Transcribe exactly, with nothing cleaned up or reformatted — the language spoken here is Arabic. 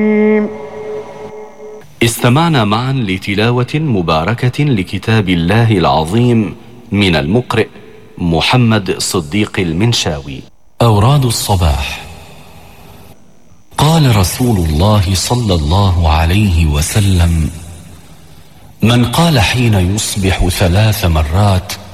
استمعنا معا لتلاوة مباركة لكتاب الله العظيم من المقرئ محمد صديق المنشاوي. أوراد الصباح. قال رسول الله صلى الله عليه وسلم: من قال حين يصبح ثلاث مرات